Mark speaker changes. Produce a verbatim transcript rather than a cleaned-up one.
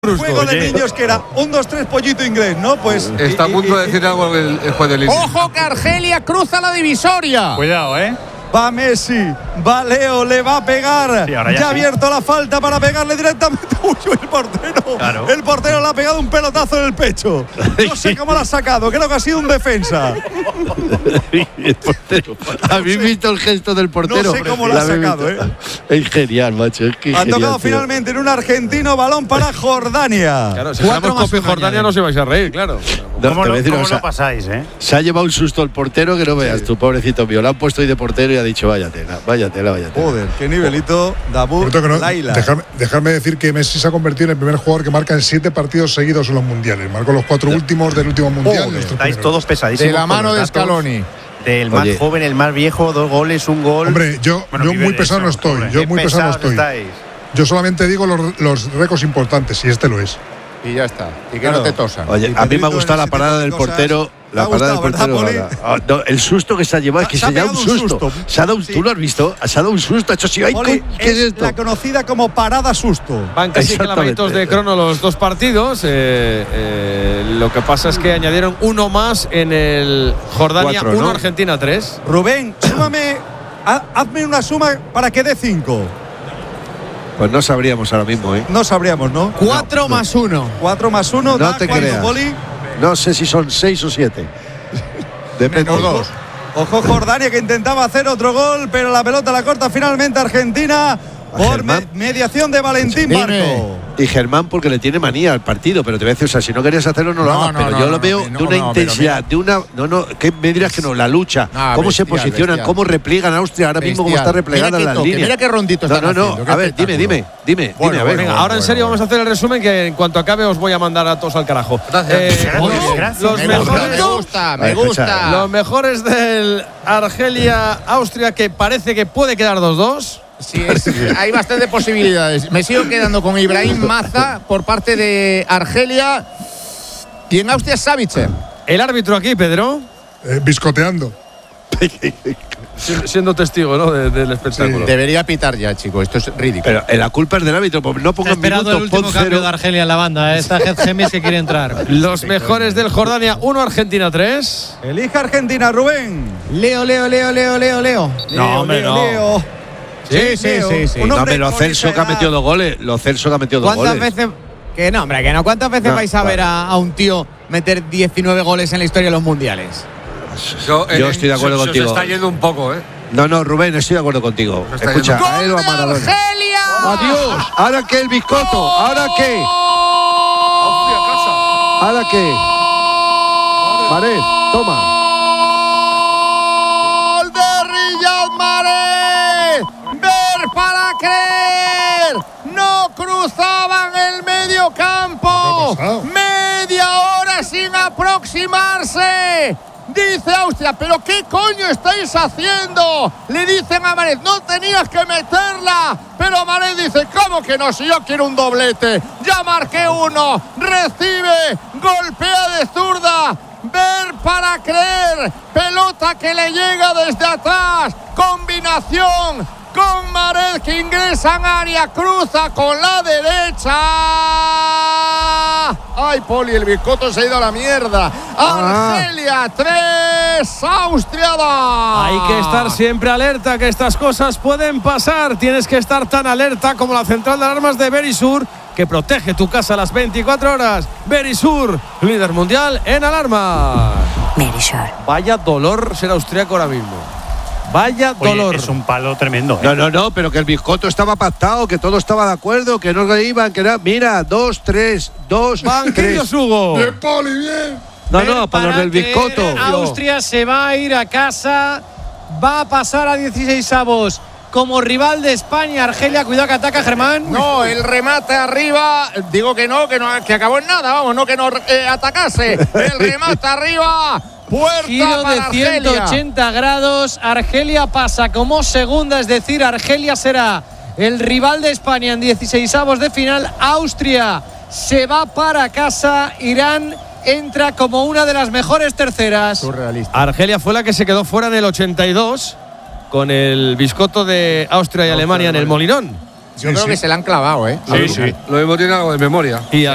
Speaker 1: Negruzco.
Speaker 2: Juego de niños que era un, dos, tres, pollito inglés, ¿no? Pues
Speaker 3: está a punto de decir algo el, el juez de línea.
Speaker 4: ¡Ojo que Argelia cruza la divisoria!
Speaker 1: Cuidado, ¿eh?
Speaker 2: Va Messi, va Leo, le va a pegar.
Speaker 1: Sí, ahora ya
Speaker 2: ya ha
Speaker 1: sí.
Speaker 2: abierto la falta para pegarle directamente. Uy, el portero.
Speaker 1: Claro.
Speaker 2: El portero le ha pegado un pelotazo en el pecho. No sé cómo lo ha sacado, creo que ha sido un defensa.
Speaker 5: El portero. ¿Habéis visto el gesto del portero?
Speaker 2: No sé cómo lo ha sacado, ¿eh?
Speaker 5: Es genial, macho. Es que
Speaker 2: Ha
Speaker 5: genial,
Speaker 2: tocado
Speaker 5: tío.
Speaker 2: finalmente en un argentino balón para Jordania.
Speaker 3: Claro, si ganamos Copa Jordania no os ibais a reír, claro.
Speaker 5: No,
Speaker 1: ¿Cómo,
Speaker 5: te voy
Speaker 1: lo,
Speaker 5: a decir
Speaker 1: cómo
Speaker 5: una cosa.
Speaker 1: lo pasáis, eh?
Speaker 5: Se ha llevado un susto el portero que no veas tú, pobrecito mío. Lo han puesto ahí de portero y ha dicho, vaya tela, vaya tela, vaya tela.
Speaker 2: Joder, qué nivelito. Dabur,
Speaker 6: Por cierto que no,
Speaker 2: Laila.
Speaker 6: dejarme, dejarme decir que Messi se ha convertido en el primer jugador que marca en siete partidos seguidos en los mundiales. Marcó los cuatro últimos del último mundial.
Speaker 2: Joder,
Speaker 6: los tres
Speaker 7: Estáis
Speaker 6: primeros.
Speaker 7: todos pesadísimos.
Speaker 4: De la
Speaker 7: con
Speaker 4: mano
Speaker 7: los
Speaker 4: de
Speaker 7: datos.
Speaker 4: Scaloni.
Speaker 7: Del más
Speaker 5: Oye.
Speaker 7: joven, el más viejo, dos goles, un gol.
Speaker 6: Hombre, yo,
Speaker 1: Bueno,
Speaker 6: yo muy
Speaker 1: niveles,
Speaker 6: pesado no
Speaker 1: ¿no?
Speaker 6: estoy.
Speaker 1: Hombre,
Speaker 6: Yo
Speaker 7: Qué
Speaker 6: muy pesado no
Speaker 7: pesados
Speaker 6: estoy.
Speaker 7: estáis.
Speaker 6: Yo solamente digo los, los récords importantes, y este lo es.
Speaker 4: Y ya está. Y que
Speaker 2: Claro.
Speaker 4: no te tosan.
Speaker 5: Oye,
Speaker 2: Y
Speaker 5: a mí me
Speaker 2: Pedrito
Speaker 5: ha gustado
Speaker 2: en
Speaker 5: la
Speaker 2: ese
Speaker 5: parada
Speaker 2: tipo de
Speaker 5: del
Speaker 2: cosas.
Speaker 5: portero.
Speaker 2: ¿Te
Speaker 5: La
Speaker 2: ha
Speaker 5: parada del
Speaker 2: gustado,
Speaker 5: portero.
Speaker 2: verdad,
Speaker 5: ahora. Ah, no, el susto que se ha llevado es que
Speaker 2: Se
Speaker 5: se,
Speaker 2: ha
Speaker 5: ha llevado un
Speaker 2: pegado un
Speaker 5: susto.
Speaker 2: susto.
Speaker 5: Se ha dado,
Speaker 2: Sí.
Speaker 5: ¿Tú lo has visto? Se ha dado un susto. Ha hecho así. Ay,
Speaker 2: Poli,
Speaker 5: ¿qué es
Speaker 2: es
Speaker 5: esto?
Speaker 2: la conocida como parada susto.
Speaker 3: Van casi
Speaker 5: Exactamente.
Speaker 3: clavaditos de crono los dos partidos. Eh, eh, lo que pasa es que añadieron uno más en el Jordania
Speaker 5: Cuatro,
Speaker 3: uno,
Speaker 5: ¿no?
Speaker 3: Argentina tres.
Speaker 2: Rubén, súmame, ha- hazme una suma para que dé cinco.
Speaker 5: Pues no sabríamos ahora mismo, ¿eh?
Speaker 2: No sabríamos, ¿no?
Speaker 4: Cuatro más uno.
Speaker 2: Cuatro más uno
Speaker 5: No
Speaker 2: da
Speaker 5: te
Speaker 2: ¿cuánto,
Speaker 5: creas.
Speaker 2: Poli?
Speaker 5: No sé si son seis o siete. Depende.
Speaker 4: Menos dos.
Speaker 2: Ojo Jordania que intentaba hacer otro gol, pero la pelota la corta finalmente Argentina por me-
Speaker 5: Germán.
Speaker 2: mediación de Valentín
Speaker 4: Dime.
Speaker 2: Barco.
Speaker 5: Y Germán porque le tiene manía al partido, pero te voy a decir, o sea, si no querías hacerlo no lo
Speaker 4: No,
Speaker 5: hagas,
Speaker 4: no,
Speaker 5: pero
Speaker 4: no,
Speaker 5: yo
Speaker 4: no,
Speaker 5: lo
Speaker 4: no,
Speaker 5: veo
Speaker 4: no,
Speaker 5: de
Speaker 4: no,
Speaker 5: una
Speaker 4: pero
Speaker 5: intensidad,
Speaker 4: mira.
Speaker 5: de una, no, no, ¿qué me dirás que no? La lucha,
Speaker 4: Ah,
Speaker 5: cómo se
Speaker 4: bestial,
Speaker 5: posicionan,
Speaker 4: bestial.
Speaker 5: cómo repliegan a Austria ahora mismo, cómo
Speaker 4: Bestial.
Speaker 5: está replegada
Speaker 4: Mira qué
Speaker 5: las
Speaker 4: toque,
Speaker 5: líneas.
Speaker 4: mira qué rondito
Speaker 5: No,
Speaker 4: están
Speaker 5: no, no,
Speaker 4: haciendo, qué
Speaker 5: a ver, dime,
Speaker 4: espectáculo.
Speaker 5: dime, dime,
Speaker 4: Bueno,
Speaker 5: dime, a ver.
Speaker 3: Venga,
Speaker 4: bueno,
Speaker 3: ahora en
Speaker 4: bueno,
Speaker 3: serio
Speaker 4: bueno.
Speaker 3: vamos a hacer el resumen que en cuanto acabe os voy a mandar a todos al carajo. Eh,
Speaker 1: Gracias,
Speaker 3: los-
Speaker 1: gracias.
Speaker 3: Los
Speaker 4: Me gusta,
Speaker 3: mejores,
Speaker 4: me gusta, me
Speaker 5: Vale, escucha,
Speaker 4: gusta.
Speaker 3: los mejores del Argelia-Austria, que parece que puede quedar dos dos.
Speaker 4: Sí, es- hay bastantes posibilidades. Me sigo quedando con Ibrahim Maza por parte de Argelia. Y en Austria, Savitzer.
Speaker 3: El árbitro aquí, Pedro,
Speaker 6: Eh, biscoteando.
Speaker 3: si- siendo testigo, ¿no? de- del espectáculo.
Speaker 4: Debería pitar ya, chico. Esto es ridículo.
Speaker 5: Pero eh, la culpa es del árbitro, pues no
Speaker 8: Está
Speaker 5: pongan
Speaker 8: esperando el
Speaker 5: minutos,
Speaker 8: último
Speaker 5: pon
Speaker 8: cambio
Speaker 5: cero.
Speaker 8: de Argelia en la banda. ¿eh? Está Hed Gemis que quiere entrar.
Speaker 3: Los mejores del Jordania uno, Argentina tres.
Speaker 2: Elija Argentina, Rubén.
Speaker 4: Leo, Leo, Leo, Leo, Leo, Leo.
Speaker 2: Leo,
Speaker 3: hombre,
Speaker 2: Leo,
Speaker 3: no.
Speaker 2: Leo.
Speaker 4: Sí, sí,
Speaker 2: Leo,
Speaker 4: sí, sí.
Speaker 2: un
Speaker 5: No,
Speaker 2: hombre
Speaker 5: pero
Speaker 2: con
Speaker 5: Celso
Speaker 2: esa
Speaker 5: que ha
Speaker 2: edad.
Speaker 5: metido dos goles, lo Celso que ha metido dos
Speaker 4: ¿Cuántas
Speaker 5: goles.
Speaker 4: veces? Que no, hombre, que no. ¿Cuántas veces
Speaker 5: No,
Speaker 4: vais a ver
Speaker 5: vale.
Speaker 4: a, a un tío meter diecinueve goles en la historia de los mundiales?
Speaker 5: Yo, estoy de acuerdo
Speaker 3: se,
Speaker 5: contigo.
Speaker 3: Se está yendo un poco, ¿eh?
Speaker 5: No, no, Rubén, estoy de acuerdo contigo.
Speaker 3: Se está
Speaker 5: Escucha,
Speaker 3: yendo.
Speaker 5: a él o a Maradona.
Speaker 4: ¡Argelia!
Speaker 5: Adiós. ¿Ahora qué el bizcocho? ¿Ahora qué? ¿Ahora qué? Maret, toma.
Speaker 4: ¡Gol de Riyad Mahrez! ¡Ver para creer! ¡No cruzaban el medio campo!
Speaker 6: ¿Qué ha pasado?
Speaker 4: ¡Media hora sin aproximarse! Dice Austria, ¿pero qué coño estáis haciendo? Le dicen a Mahrez, no tenías que meterla. Pero Mahrez dice, ¿cómo que no? Si yo quiero un doblete. Ya marqué uno. Recibe, golpea de zurda. Ver para creer. Pelota que le llega desde atrás. Combinación con Mahrez que ingresa en área. Cruza con la derecha. Ay, Poli, el bizcocho se ha ido a la mierda. Argelia tres, Austria dos.
Speaker 3: Hay que estar siempre alerta, que estas cosas pueden pasar. Tienes que estar tan alerta como la central de alarmas de Verisur, que protege tu casa a las veinticuatro horas. Verisur, líder mundial en alarma.
Speaker 9: Verisur.
Speaker 3: Vaya dolor ser austriaco ahora mismo. Vaya
Speaker 1: Oye,
Speaker 3: dolor.
Speaker 1: es un palo tremendo. ¿eh?
Speaker 5: No, no, no, pero que el bizcocho estaba pactado, que todo estaba de acuerdo, que no iban, que era. Mira, dos, tres, dos,
Speaker 3: Banquillos,
Speaker 5: tres.
Speaker 3: Hugo.
Speaker 6: Bien, Poli, bien.
Speaker 5: No,
Speaker 8: Ver
Speaker 5: no, para los del
Speaker 8: creer,
Speaker 5: bizcocho.
Speaker 8: Austria se va a ir a casa. Va a pasar a dieciséis avos como rival de España. Argelia, cuidado que ataca Germán.
Speaker 4: No, el remate arriba. Digo que no, que no, que acabó en nada, vamos, no que no eh, atacase. El remate arriba. Puerta
Speaker 8: Giro
Speaker 4: para
Speaker 8: de
Speaker 4: Argelia.
Speaker 8: ciento ochenta grados. Argelia pasa como segunda, es decir, Argelia será el rival de España en dieciséis avos de final. Austria se va para casa. Irán entra como una de las mejores terceras.
Speaker 4: Surrealista.
Speaker 3: Argelia fue la que se quedó fuera en el ochenta y dos con el biscotto de Austria y Alemania en el Molinón.
Speaker 4: Yo creo que se la han clavado, ¿eh.
Speaker 3: Sí, sí. Lo mismo tiene algo de memoria. Y